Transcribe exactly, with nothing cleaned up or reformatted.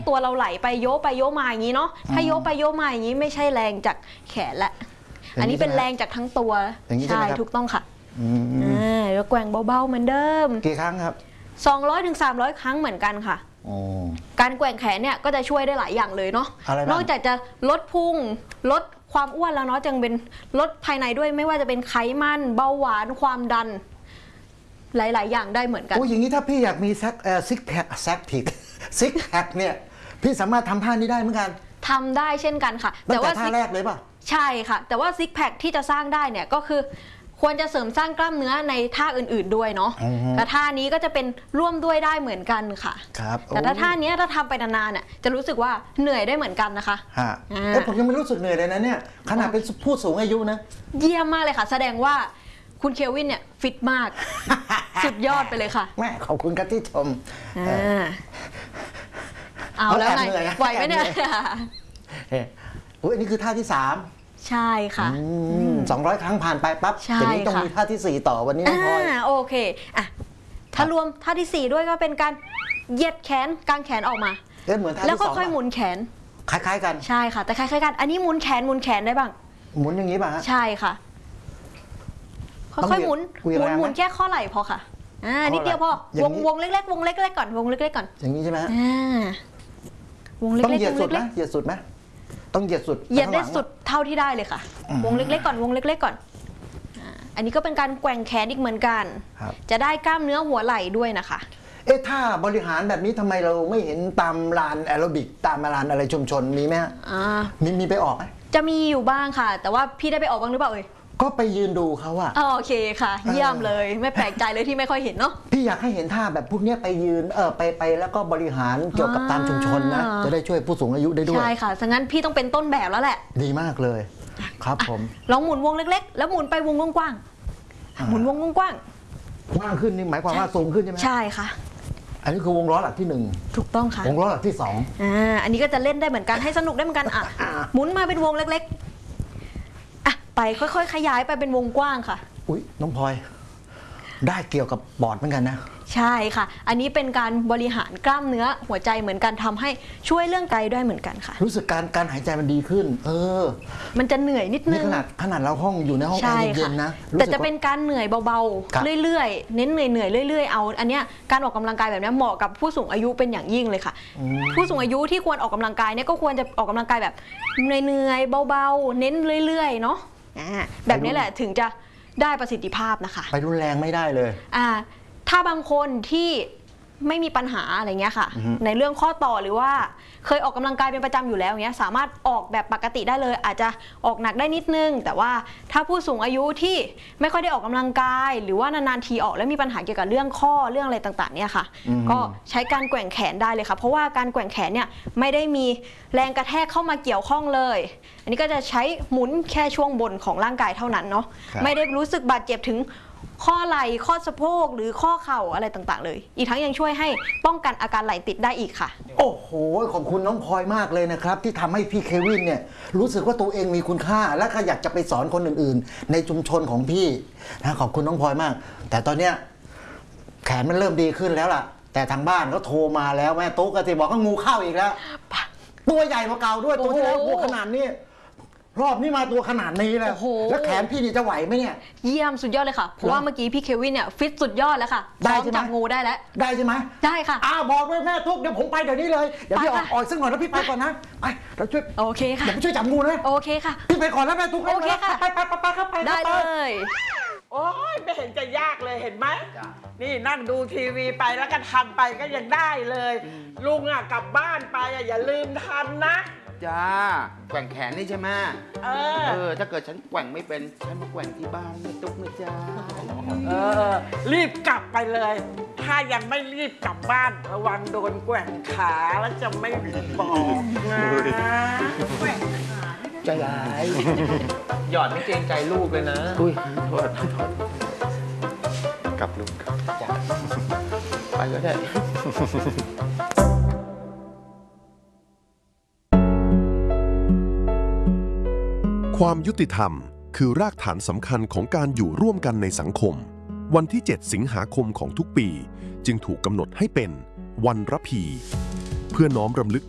ตัวเราไหลไปโยกไปโยกมาอย่างนี้เนาะถ้าโยกไปโยกมาอย่างนี้ไม่ใช่แรงจากแขนละอันนี้เป็นแรงจากทั้งตัวใช่ถูกต้องค่ะอ่าแล้วแกว่งเบาๆเหมือนเดิมกี่ครั้งครับสองร้อยถึงสามร้อยครั้งเหมือนกันค่ะการแกว่งแขนเนี่ยก็จะช่วยได้หลายอย่างเลยเนาะนอกจากจะลดพุงลดความอ้วนแล้วเนาะยังเป็นลดภายในด้วยไม่ว่าจะเป็นไขมันเบาหวานความดันหลายๆอย่างได้เหมือนกันโอ้อย่างนี้ถ้าพี่อยากมีซักเอ่อซิกแพคซักผิดซิกแพคเนี่ยพี่สามารถทำท่านี้ได้เหมือนกันทำได้เช่นกันค่ะแต่ว่าท่าแรกเลยป่ะใช่ค่ะแต่ว่าซิกแพคที่จะสร้างได้เนี่ยก็คือควรจะเสริมสร้างกล้ามเนื้อในท่าอื่นๆด้วยเนาะแต่ท่านี้ก็จะเป็นร่วมด้วยได้เหมือนกันค่ะครับแต่ถ้าท่านี้ถ้าทำไปนานๆเนี่ยจะรู้สึกว่าเหนื่อยได้เหมือนกันนะคะฮะแต่ผมยังไม่รู้สึกเหนื่อยเลยนะเนี่ยขนาดเป็นผู้สูงอายุนะเยี่ยมมากเลยค่ะแสดงว่าคุณเควินเนี่ยฟิตมากสุดยอดไปเลยค่ะแม่ขอบคุณครับที่ชมเอาแล้วไงไหวไหมเนี่ยอุ้ยอันนี้คือท่าที่สามใช่ค่ะสองร้อยครั้งผ่านไปปั๊บทีนี้ต้องมีท่าที่สี่ต่อวันนี้น้องพลอยโอเคอ่ะถ้ารวมท่าที่สี่ด้วยก็เป็นการเหยียดแขนกางแขนออกมาแล้วก็ค่อยหมุนแขนคล้ายๆกันใช่ค่ะแต่คล้ายๆกันอันนี้หมุนแขนหมุนแขนได้บ้างหมุนอย่างนี้ป่ะใช่ค่ะค่อยๆหมุนหมุนหมุนแค่ข้อไหล่พอค่ะอ่านิดเดียวพอวงวงเล็กๆวงเล็กๆก่อนวงเล็กๆก่อนอย่างนี้ใช่ไหมอ่าวงเล็กๆต้องเหยียดสุดนะเหยียดสุดไหมต้องเหยียดสุดเหยียดได้สุดเท่าที่ได้เลยค่ะวงเล็กๆก่อนวงเล็กๆก่อนอันนี้ก็เป็นการแกว่งแขนอีกเหมือนกันจะได้กล้ามเนื้อหัวไหล่ด้วยนะคะเอ๊ะถ้าบริหารแบบนี้ทำไมเราไม่เห็นตามลานแอโรบิกตามลานอะไรชุมชนมีไหมมีมีไปออกไหมจะมีอยู่บ้างค่ะแต่ว่าพี่ได้ไปออกบ้างหรือเปล่าเอ่ยก็ไปยืนดูเขาอะโอเคค่ะเยี่ยมเลยไม่แปลกใจเลยที่ไม่ค่อยเห็นเนาะพี่อยากให้เห็นท่าแบบพวกนี้ไปยืนเออไปไปแล้วก็บริหารเกี่ยวกับตามชุมชนนะจะได้ช่วยผู้สูงอายุได้ด้วยใช่ค่ะฉะนั้นพี่ต้องเป็นต้นแบบแล้วแหละดีมากเลยครับผมลองหมุนวงเล็กๆแล้วหมุนไปวงกว้างๆหมุนวงกว้างกว้างขึ้นนี่หมายความว่าสูงขึ้นใช่ไหมใช่ค่ะอันนี้คือวงล้อหลักที่หนึ่งถูกต้องค่ะวงล้อหลักที่สองอ่าอันนี้ก็จะเล่นได้เหมือนกันให้สนุกได้เหมือนกันอ่ะหมุนมาเป็นวงเล็กๆอ่ะไปค่อยๆขยายไปเป็นวงกว้างค่ะอุ๊ยน้องพลอยได้เกี่ยวกับปอดเหมือนกันนะใช่ค่ะอันนี้เป็นการบริหารกล้ามเนื้อหัวใจเหมือนกันทำให้ช่วยเรื่องไตด้วยเหมือนกันค่ะรู้สึกการการหายใจมันดีขึ้นเออมันจะเหนื่อยนิดนึงขนาดขนาดเราห้องอยู่ในห้องแอร์เย็นๆนะแต่จะเป็นการเหนื่อยเบาๆเรื่อยๆเน้นเหนื่อยเหนื่อยเรื่อยๆเอาอันเนี้ยการออกกำลังกายแบบนี้เหมาะกับผู้สูงอายุเป็นอย่างยิ่งเลยค่ะผู้สูงอายุที่ควรออกกำลังกายเนี่ยก็ควรจะออกกำลังกายแบบเหนื่อยๆเบาๆเน้นเรื่อยๆเนาะแบบนี้แหละถึงจะได้ประสิทธิภาพนะคะไปรุนแรงไม่ได้เลยอ่าถ้าบางคนที่ไม่มีปัญหาอะไรเงี้ยค่ะในเรื่องข้อต่อหรือว่าเคยออกกำลังกายเป็นประจำอยู่แล้วเงี้ยสามารถออกแบบปกติได้เลยอาจจะออกหนักได้นิดนึงแต่ว่าถ้าผู้สูงอายุที่ไม่ค่อยได้ออกกำลังกายหรือว่านานๆทีออกแล้วมีปัญหาเกี่ยวกับเรื่องข้อเรื่องอะไรต่างๆเนี่ยค่ะก็ใช้การแกว่งแขนได้เลยค่ะเพราะว่าการแกว่งแขนเนี่ยไม่ได้มีแรงกระแทกเข้ามาเกี่ยวข้องเลยอันนี้ก็จะใช้หมุนแค่ช่วงบนของร่างกายเท่านั้นเนาะไม่ได้รู้สึกบาดเจ็บถึงข้อไหล่ข้อสะโพกหรือข้อเข่าอะไรต่างๆเลยอีกทั้งยังช่วยให้ป้องกันอาการไหล่ติดได้อีกค่ะโอ้โหขอบคุณน้องพลอยมากเลยนะครับที่ทำให้พี่เควินเนี่ยรู้สึกว่าตัวเองมีคุณค่าและก็อยากจะไปสอนคนอื่นๆในชุมชนของพี่นะขอบคุณน้องพลอยมากแต่ตอนเนี้ยแขนมันเริ่มดีขึ้นแล้วล่ะแต่ทางบ้านก็โทรมาแล้วแม่ตุ๊กก็สิบอกว่างูเข้าอีกแล้วตัวใหญ่กว่าเก่าด้วยตัวที่แล้วตัวขนาดนี้รอบนี้มาตัวขนาดนี้แล้วแล้วแขนพี่นี่จะไหวไหมเนี่ยเยี่ยมสุดยอดเลยค่ะเพราะว่าเมื่อกี้พี่เควินเนี่ยฟิตสุดยอดแล้วค่ะได้ใช่ไหมจับงูได้แล้วได้ใช่ไหมได้ค่ะอ้าวบอกด้วยแม่ทุกเดี๋ยวผมไปเดี๋ยวนี้เลยเดี๋ยวพี่ออกออกซึ่งหน่อยแล้วพี่ไปก่อนนะไปเราช่วยโอเคค่ะเดี๋ยวช่วยจับงูนะโอเคค่ะพี่ไปก่อนแล้วแม่ทุกโอเคค่ะไปไปไปไปครับไปได้เลยโอ้ยไม่เห็นจะยากเลยเห็นไหมนี่นั่งดูทีวีไปแล้วก็ทำไปก็ยังได้เลยลุงอ่ะกลับบ้านไปอ่ะอย่าลืมทำนะจ้าแกว่งแขนนี่ใช่ไหมเออเออถ้าเกิดฉันแกว่งไม่เป็นฉันมาแกว่งที่บ้านไม่ตุ๊กนะจ้าเออรีบกลับไปเลยถ้ายังไม่รีบกลับบ้านระวังโดนแกว่งขาแล้วจะไม่บอกนะแกว่งขาใจร้ายหยอดไม่เกรงใจลูกเลยนะอุ้ยโทษโทษกลับลูกจ้าไปก็ได้ความยุติธรรมคือรากฐานสำคัญของการอยู่ร่วมกันในสังคมวันที่เจ็ดสิงหาคมของทุกปีจึงถูกกำหนดให้เป็นวันระพีเพื่อน้อมรำลึก